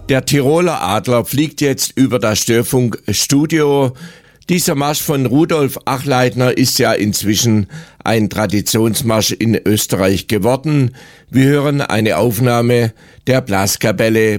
Der Tiroler Adler fliegt jetzt über das Störfunkstudio. Dieser Marsch von Rudolf Achleitner ist ja inzwischen ein Traditionsmarsch in Österreich geworden. Wir hören eine Aufnahme der Blaskapelle